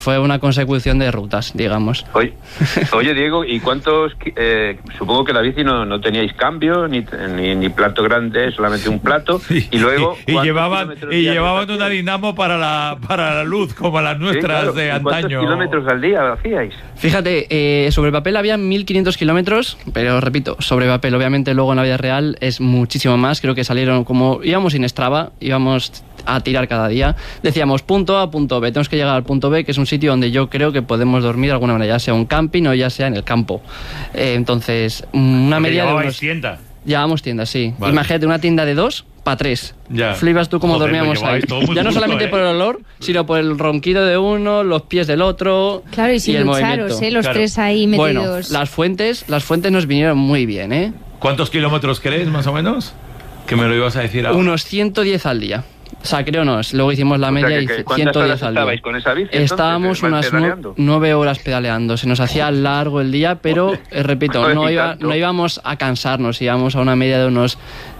Fue una consecución de rutas, digamos. Oye Diego, ¿y cuántos? Supongo que la bici no teníais cambio, ni plato grande, solamente un plato. Y luego llevaban una dinamo para la luz, como las nuestras de antaño. ¿Cuántos kilómetros al día hacíais? Fíjate, sobre el papel había 1.500 kilómetros, pero repito, sobre papel. Obviamente luego en la vida real es muchísimo más. Creo que salieron, como íbamos sin Strava, íbamos a tirar cada día. Decíamos punto A, punto B. Tenemos que llegar al punto B, que es un sitio donde yo creo que podemos dormir de alguna manera, ya sea un camping o ya sea en el campo. Entonces, una media de unos... tienda. Llevábamos tiendas, sí. Vale. Imagínate una tienda de 2 para 3. Ya. Flipas tú cómo dormíamos ahí. Ya no solamente por el olor, sino por el ronquido de uno, los pies del otro. Claro, y sin el ducharos, movimiento. los tres ahí metidos. Bueno, las fuentes nos vinieron muy bien, ¿eh? ¿Cuántos kilómetros crees, más o menos? Que me lo ibas a decir ahora. Unos 110 al día. O sea, creo no, luego hicimos la media y 110 al día. ¿Estabais con esa bici? Estábamos unas 9 horas pedaleando. Se nos hacía largo el día, pero, repito, no íbamos a cansarnos, íbamos a una media de unos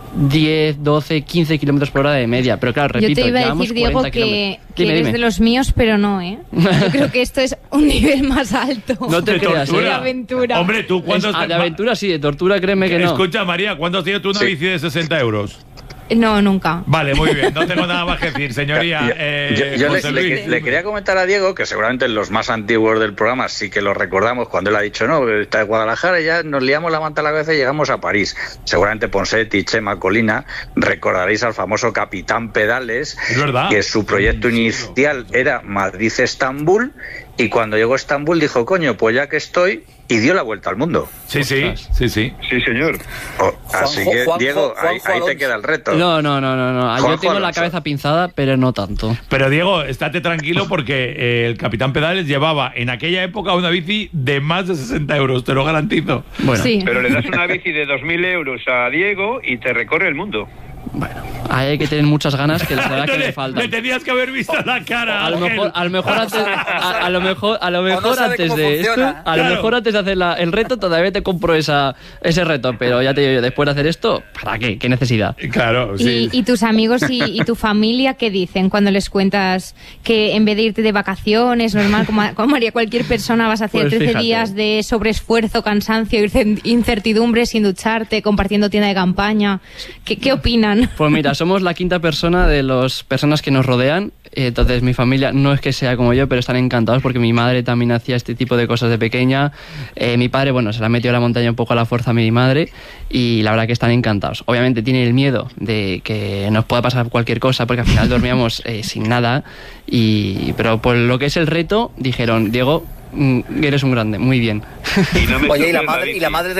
10, 12, 15 kilómetros por hora de media. Pero claro, repito, yo te iba a decir, Diego, que eres de los míos, pero no, ¿eh? Yo creo que esto es un nivel más alto. No te creas, ¿eh? De aventura. Hombre, ¿tú cuántos... De aventura sí, de tortura créeme que no. Escucha, María, ¿cuándo has tenido tú una bici de 60 euros? No, nunca. Vale, muy bien, no tengo nada más que decir, señoría. Yo le quería comentar a Diego que seguramente los más antiguos del programa sí que lo recordamos cuando él ha dicho, no, está de Guadalajara y ya nos liamos la manta a la cabeza y llegamos a París. Seguramente Ponseti, Chema, Colina, recordaréis al famoso Capitán Pedales, que su proyecto inicial era Madrid-Estambul, y cuando llegó a Estambul dijo, coño, pues ya que estoy, y dio la vuelta al mundo. Sí. Sí, señor. Así que, Diego, ahí te queda el reto. No. Yo tengo la cabeza pinzada, pero no tanto. Pero, Diego, estate tranquilo porque el Capitán Pedales llevaba en aquella época una bici de más de 60 euros, te lo garantizo. Bueno. Sí. Pero le das una bici de 2.000 euros a Diego y te recorre el mundo. Bueno, ahí hay que tener muchas ganas, que la verdad que le faltan. Le tenías que haber visto la cara. A lo mejor antes de esto, a lo mejor antes de hacer el reto todavía te compro ese reto, pero ya te digo yo, después de hacer esto, ¿para qué? ¿Qué necesidad? Claro, sí. ¿Y tus amigos y tu familia qué dicen cuando les cuentas que en vez de irte de vacaciones, normal, como haría cualquier persona, vas a hacer pues 13 días de sobreesfuerzo, cansancio, incertidumbre, sin ducharte, compartiendo tienda de campaña? ¿Qué opinan? Pues mira, somos la quinta persona de las personas que nos rodean. Entonces mi familia no es que sea como yo, pero están encantados porque mi madre también hacía este tipo de cosas de pequeña. Mi padre, bueno, se la metió a la montaña un poco a la fuerza a mi madre y la verdad que están encantados. Obviamente tienen el miedo de que nos pueda pasar cualquier cosa porque al final dormíamos sin nada. Pero por lo que es el reto, dijeron, Diego, eres un grande, muy bien. Oye, ¿y la madre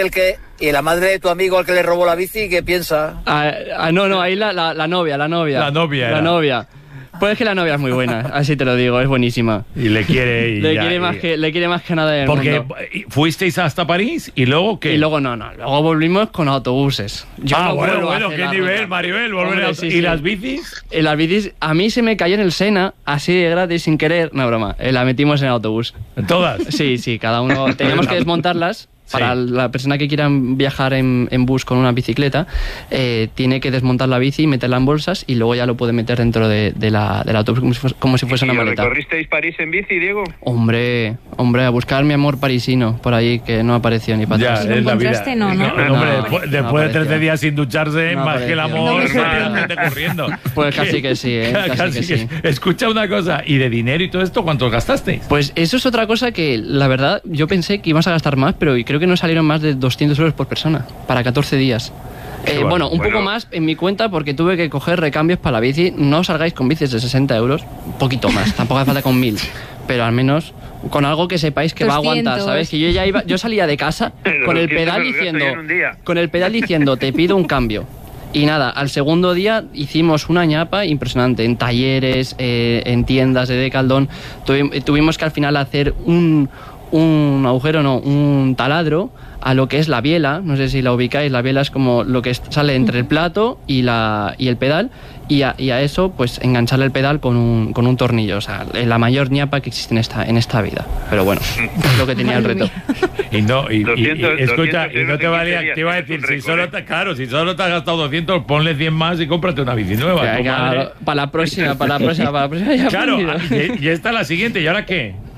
de tu amigo al que le robó la bici, qué piensa? No, ahí la novia. La novia. Pues es que la novia es muy buena, así te lo digo, es buenísima. Y le quiere... Le quiere más que nada del mundo. Porque fuisteis hasta París y luego ¿qué? Y luego luego volvimos con autobuses. Bueno, qué nivel, Maribel, ¿y las bicis? Las bicis, a mí se me cayó en el Sena, así de gratis, sin querer, no broma, la metimos en el autobús. ¿Todas? Sí, cada uno, teníamos que desmontarlas. Para la persona que quiera viajar en bus con una bicicleta, tiene que desmontar la bici, meterla en bolsas y luego ya lo puede meter dentro del autobús como si fuese una maleta. ¿Recorristeis París en bici, Diego? Hombre, a buscar mi amor parisino por ahí, que no apareció ni para atrás. ¿Lo encontraste? No. Hombre, después de 13 días sin ducharse, más que el amor, gente corriendo. Pues casi que sí, casi que sí. Escucha una cosa, ¿y de dinero y todo esto cuántos gastasteis? Pues eso es otra cosa que, la verdad, yo pensé que íbamos a gastar más, pero creo que no salieron más de 200 euros por persona para 14 días. Un poco más en mi cuenta porque tuve que coger recambios para la bici. No salgáis con bicis de 60 euros, un poquito más, tampoco hace falta con 1000, pero al menos con algo que sepáis que 200. Va a aguantar, ¿sabes? Que yo salía de casa con el pedal diciendo, te pido un cambio. Y nada, al segundo día hicimos una ñapa impresionante en talleres, en tiendas de Decathlon. Tuvimos que al final hacer un taladro a lo que es la biela. No sé si la ubicáis. La biela es como lo que sale entre el plato y el pedal, y a eso pues engancharle el pedal con un tornillo. O sea, la mayor ñapa que existe en esta vida. Pero bueno, es lo que tenía el reto. Escucha, y no te valía, te iba a decir, si solo te has gastado 200, ponle 100 más y cómprate una bici nueva. Para la próxima ya. Claro, y esta es la siguiente, ¿y ahora qué?